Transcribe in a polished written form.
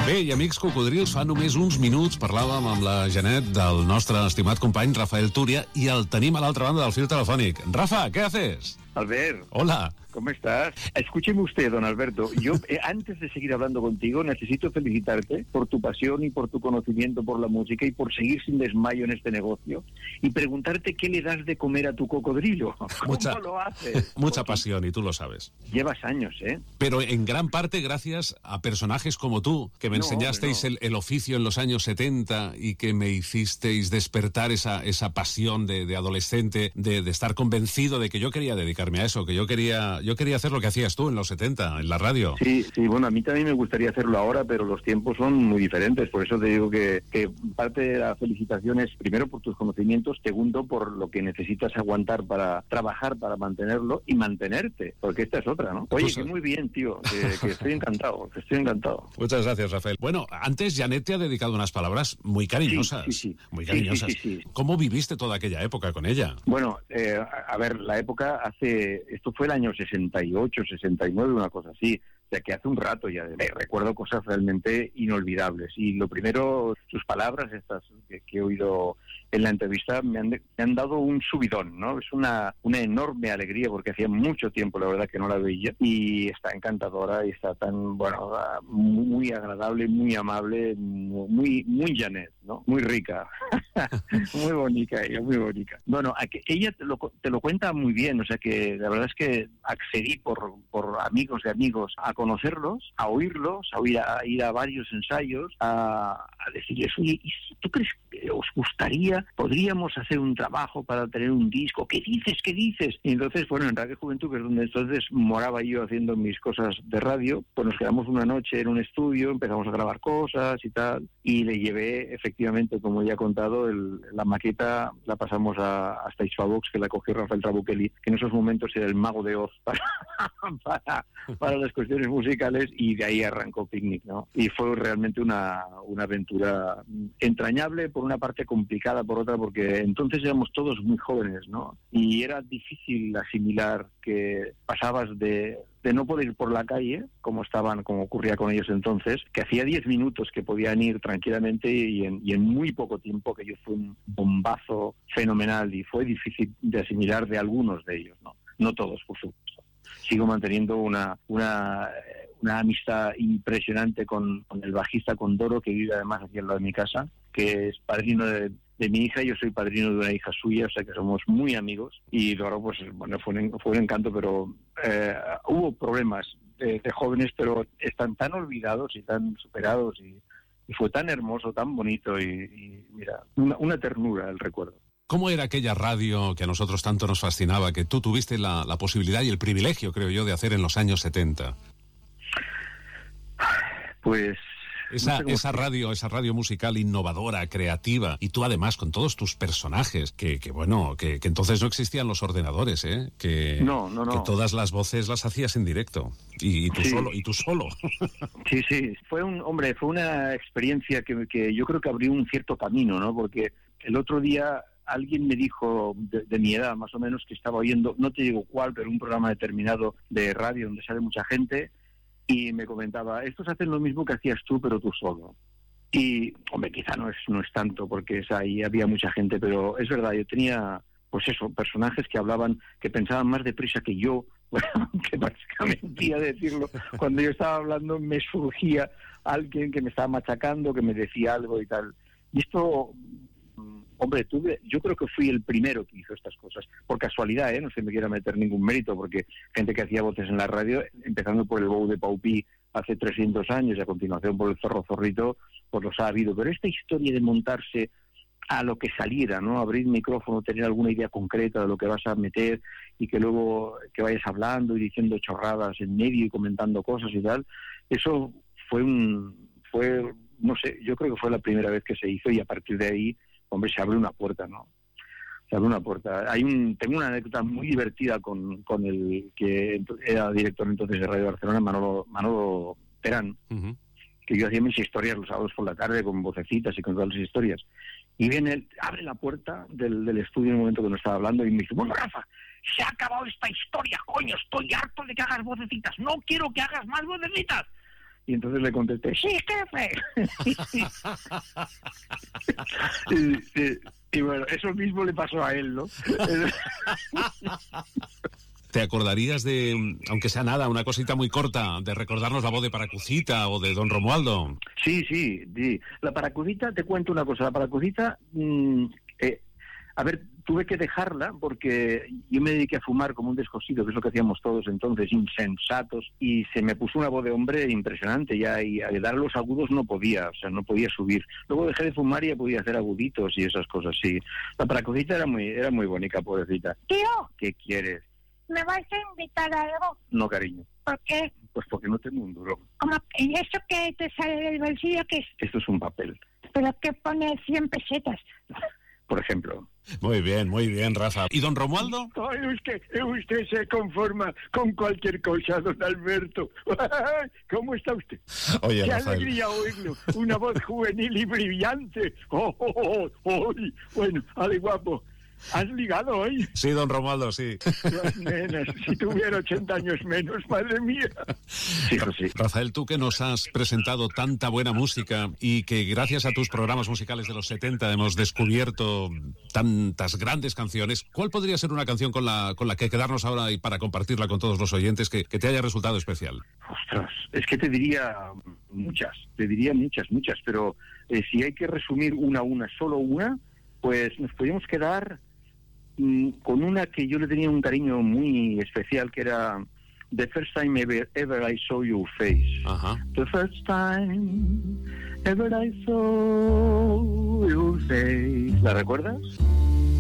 Bé, i amics cocodrils, fa només uns minuts parlàvem amb la Janet del nostre estimat company Rafael Túria i el tenim a l'altra banda del fil telefònic. Rafa, ¿qué haces? Albert. Hola. ¿Cómo estás? Escúcheme usted, don Alberto. Yo, antes de seguir hablando contigo, necesito felicitarte por tu pasión y por tu conocimiento por la música y por seguir sin desmayo en este negocio y preguntarte qué le das de comer a tu cocodrilo. ¿Cómo lo haces? Mucha pasión, y tú lo sabes. Llevas años, ¿eh? Pero en gran parte gracias a personajes como tú, que me enseñasteis el oficio en los años 70 y que me hicisteis despertar esa pasión de adolescente, de estar convencido de que yo quería dedicarme a eso, que yo quería hacer lo que hacías tú en los 70, en la radio. Sí, bueno, a mí también me gustaría hacerlo ahora, pero los tiempos son muy diferentes. Por eso te digo que parte de la felicitación es, primero, por tus conocimientos, segundo, por lo que necesitas aguantar para trabajar, para mantenerlo y mantenerte, porque esta es otra, ¿no? Oye, que muy bien, tío, que estoy encantado, Muchas gracias, Rafael. Bueno, antes Janet te ha dedicado unas palabras muy cariñosas. Sí. Muy cariñosas. Sí. ¿Cómo viviste toda aquella época con ella? Bueno, a ver, la época esto fue el año 68, 69, una cosa así. O sea, que hace un rato ya recuerdo cosas realmente inolvidables. Y lo primero, sus palabras estas que he oído en la entrevista me han dado un subidón, ¿no? Es una enorme alegría porque hacía mucho tiempo, la verdad, que no la veía. Y está encantadora y está tan, bueno, muy agradable, muy amable, muy Janet, ¿no? Muy rica. Muy bonita ella, muy bonita. Bueno, ella te lo cuenta muy bien, o sea que la verdad es que accedí por amigos de amigos a conocerlos, a oírlos, a ir a varios ensayos, a decirles, oye, ¿y si tú crees que os gustaría, podríamos hacer un trabajo para tener un disco? ¿Qué dices? Y entonces, bueno, en Radio Juventud, que es donde entonces moraba yo haciendo mis cosas de radio, pues nos quedamos una noche en un estudio, empezamos a grabar cosas y tal, y le llevé, efectivamente, como ya he contado, la maqueta la pasamos hasta Xbox, que la cogió Rafael Trabuchelli, que en esos momentos era el mago de Oz para las cuestiones musicales, y de ahí arrancó Picnic, ¿no? Y fue realmente una aventura entrañable, por una parte complicada por otra, porque entonces éramos todos muy jóvenes, ¿no? Y era difícil asimilar que pasabas de no poder ir por la calle, como ocurría con ellos entonces, que hacía 10 minutos que podían ir tranquilamente y en muy poco tiempo, que fue un bombazo fenomenal y fue difícil de asimilar de algunos de ellos, ¿no? No todos, por supuesto. Sigo manteniendo una amistad impresionante con el bajista, con Doro, que vive además aquí al lado de mi casa, que es padrino de mi hija, yo soy padrino de una hija suya, o sea que somos muy amigos, y luego pues bueno, fue un encanto, pero hubo problemas de jóvenes, pero están tan olvidados y tan superados, y fue tan hermoso, tan bonito, y mira, una ternura el recuerdo. ¿Cómo era aquella radio que a nosotros tanto nos fascinaba, que tú tuviste la posibilidad y el privilegio, creo yo, de hacer en los años 70? Pues esa radio musical innovadora, creativa, y tú además con todos tus personajes, que entonces no existían los ordenadores, ¿eh? Que todas las voces las hacías en directo, y tú solo. Sí, fue una experiencia que yo creo que abrió un cierto camino, ¿no? Porque el otro día alguien me dijo, de mi edad más o menos, que estaba oyendo, no te digo cuál, pero un programa determinado de radio donde sale mucha gente, y me comentaba, estos hacen lo mismo que hacías tú, pero tú solo. Y, hombre, quizá no es tanto, porque ahí había mucha gente, pero es verdad, yo tenía, pues eso, personajes que pensaban más deprisa que yo, bueno, que parezca mentira decirlo, cuando yo estaba hablando me surgía alguien que me estaba machacando, que me decía algo y tal. Y esto, hombre, yo creo que fui el primero que hizo estas cosas, por casualidad, no se me quiera meter ningún mérito, porque gente que hacía voces en la radio, empezando por el Bou de Paupí hace 300 años y a continuación por el Zorro Zorrito, pues los ha habido. Pero esta historia de montarse a lo que saliera, ¿no? Abrir micrófono, tener alguna idea concreta de lo que vas a meter y que luego que vayas hablando y diciendo chorradas en medio y comentando cosas y tal, eso fue no sé, yo creo que fue la primera vez que se hizo, y a partir de ahí, hombre, se abre una puerta, ¿no? Se abre una puerta. Tengo una anécdota muy divertida con el que era director entonces de Radio Barcelona, Manolo Terán, uh-huh, que yo hacía mis historias los sábados por la tarde con vocecitas y con todas las historias. Y viene él, abre la puerta del estudio en el momento que nos estaba hablando y me dice, bueno, Rafa, se ha acabado esta historia, coño, estoy harto de que hagas vocecitas, no quiero que hagas más vocecitas. Y entonces le contesté, sí, jefe. y bueno, eso mismo le pasó a él, ¿no? ¿Te acordarías de, aunque sea nada, una cosita muy corta, de recordarnos la voz de Paracucita o de Don Romualdo? Sí. La Paracucita, te cuento una cosa. La Paracucita, a ver, tuve que dejarla porque yo me dediqué a fumar como un descosido, que es lo que hacíamos todos entonces, insensatos, y se me puso una voz de hombre impresionante ya, y a dar los agudos no podía, o sea, no podía subir. Luego dejé de fumar y ya podía hacer aguditos y esas cosas, sí. La Paracucita era muy bonita, pobrecita. Tío, ¿Qué quieres? ¿me vas a invitar a algo? No, cariño. ¿Por qué? Pues porque no tengo un duro. ¿Y eso que te sale del bolsillo qué es? Esto es un papel, ¿Pero qué pone 100 pesetas? por ejemplo. Muy bien, Rafa. ¿Y Don Romualdo? Ay, usted se conforma con cualquier cosa, don Alberto. ¿Cómo está usted? Oye, Qué Rafael. alegría oírlo. Una voz juvenil y brillante. Bueno, Ale guapo. ¿Has ligado hoy? Sí, Don Romualdo, sí. Las nenas, si tuviera 80 años menos, madre mía. Sí. Rafael, tú que nos has presentado tanta buena música y que gracias a tus programas musicales de los 70 hemos descubierto tantas grandes canciones, ¿cuál podría ser una canción con la que quedarnos ahora y para compartirla con todos los oyentes que te haya resultado especial? Ostras, es que te diría muchas, pero si hay que resumir solo una, pues nos podríamos quedar con una que yo le tenía un cariño muy especial, que era The First Time Ever I Saw Your Face. Ajá. The first time ever I saw your face. ¿La recuerdas?